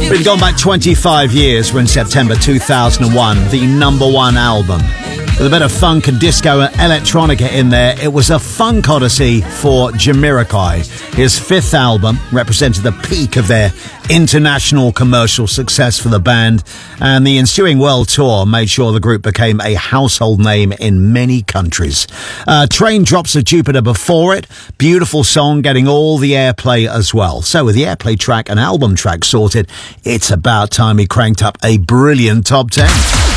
We've gone back 25 years. We're in September 2001, the number one album. With a bit of funk and disco and electronica in there, it was a funk odyssey for Jamiroquai. His fifth album represented the peak of their international commercial success for the band, and the ensuing world tour made sure the group became a household name in many countries. Train Drops of Jupiter before it, beautiful song getting all the airplay as well. So with the airplay track and album track sorted, it's about time he cranked up a brilliant top 10.